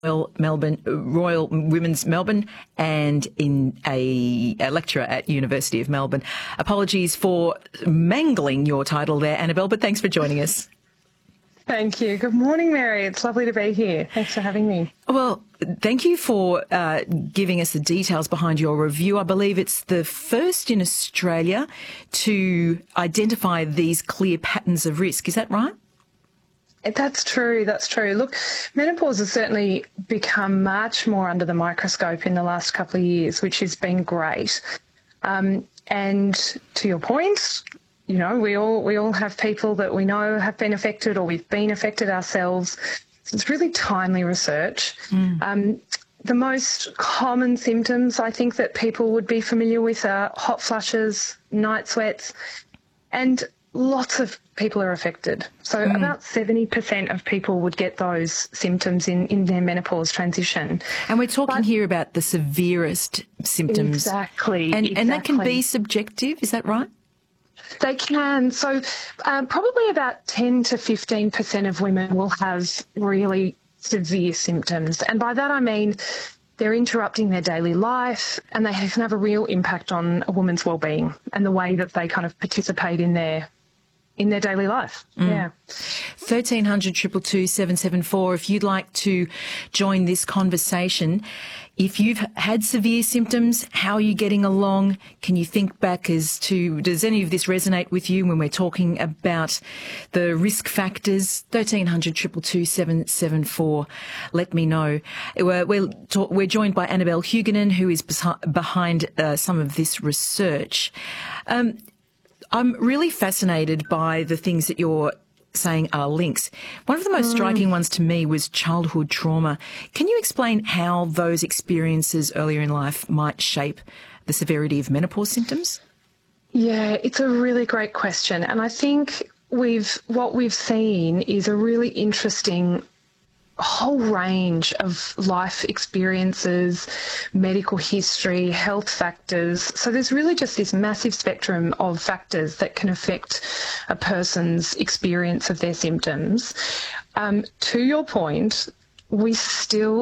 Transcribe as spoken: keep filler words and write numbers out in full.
Royal Melbourne, Royal Women's Melbourne, and in a, a lecturer at University of Melbourne. Apologies for mangling your title there, Annabelle, but thanks for joining us. Thank you. Good morning, Mary. It's lovely to be here. Thanks for having me. Well, thank you for uh, giving us the details behind your review. I believe it's the first in Australia to identify these clear patterns of risk. Is that right? That's true. That's true. Look, menopause has certainly become much more under the microscope in the last couple of years, which has been great. Um, and to your point, you know, we all we all have people that we know have been affected, or we've been affected ourselves. So it's really timely research. Mm. Um, the most common symptoms I think that people would be familiar with are hot flushes, night sweats, and lots of people are affected. So mm. about seventy percent of people would get those symptoms in, in their menopause transition. And we're talking but, here about the severest symptoms. Exactly. And, exactly. and that can be subjective, is that right? They can. So um, probably about ten to fifteen percent of women will have really severe symptoms. And by that I mean they're interrupting their daily life, and they can have a real impact on a woman's well-being and the way that they kind of participate in their in their daily life. Mm. Yeah. thirteen hundred, two two two, seven seven four if you'd like to join this conversation. If you've had severe symptoms, how are you getting along? Can you think back as to, does any of this resonate with you when we're talking about the risk factors? thirteen hundred, two two two, seven seven four. Let me know. We're, we're, talk, we're joined by Annabelle Huguenin, who is behind uh, some of this research. Um, I'm really fascinated by the things that you're saying are links. One of the most mm. striking ones to me was childhood trauma. Can you explain how those experiences earlier in life might shape the severity of menopause symptoms? Yeah, it's a really great question. And I think we've what we've seen is a really interesting whole range of life experiences, medical history, health factors. So there's really just this massive spectrum of factors that can affect a person's experience of their symptoms. Um, to your point, we still